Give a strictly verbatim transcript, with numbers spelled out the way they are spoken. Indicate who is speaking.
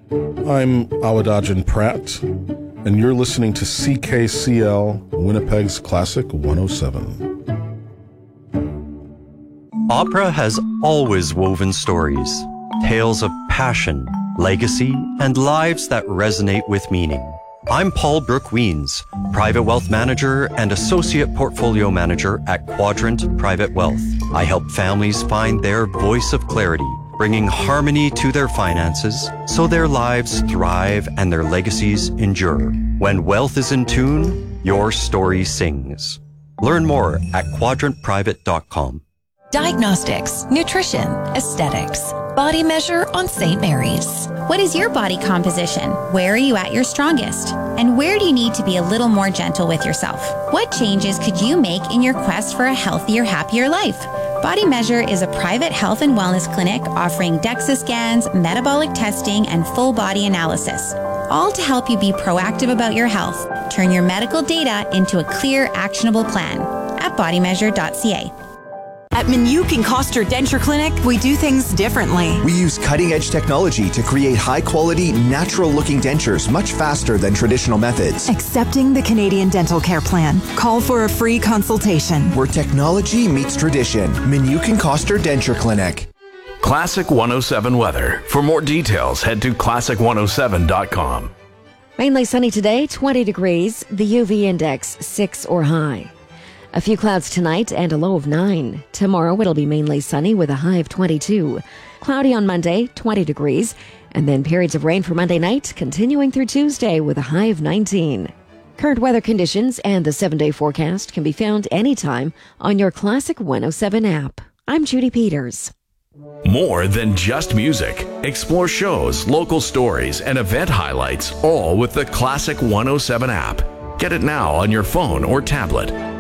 Speaker 1: I'm Awadajan Pratt, and you're listening to C K C L, Winnipeg's Classic one oh seven.
Speaker 2: Opera has always woven stories, tales of passion, legacy, and lives that resonate with meaning. I'm Paul Brooke Weens, Private Wealth Manager and Associate Portfolio Manager at Quadrant Private Wealth. I help families find their voice of clarity, bringing harmony to their finances so their lives thrive and their legacies endure. When wealth is in tune, your story sings. Learn more at quadrant private dot com.
Speaker 3: Diagnostics, nutrition, aesthetics, Body Measure on Saint Mary's.
Speaker 4: What is your body composition? Where are you at your strongest? And where do you need to be a little more gentle with yourself? What changes could you make in your quest for a healthier, happier life? Body Measure is a private health and wellness clinic offering DEXA scans, metabolic testing, and full body analysis, all to help you be proactive about your health. Turn your medical data into a clear, actionable plan at body measure dot c a.
Speaker 5: At Minuk and Koster Denture Clinic, we do things differently.
Speaker 6: We use cutting-edge technology to create high-quality, natural-looking dentures much faster than traditional methods.
Speaker 5: Accepting the Canadian Dental Care Plan. Call for a free consultation.
Speaker 6: Where technology meets tradition. Minuk and Koster Denture Clinic.
Speaker 7: Classic one oh seven weather. For more details, head to classic one oh seven dot com.
Speaker 8: Mainly sunny today, twenty degrees. The U V index, six or high. A few clouds tonight and a low of nine. Tomorrow it'll be mainly sunny with a high of twenty-two. Cloudy on Monday, twenty degrees. And then periods of rain for Monday night, continuing through Tuesday with a high of nineteen. Current weather conditions and the seven-day forecast can be found anytime on your Classic one oh seven app. I'm Judy Peters.
Speaker 7: More than just music. Explore shows, local stories, and event highlights, all with the Classic one oh seven app. Get it now on your phone or tablet.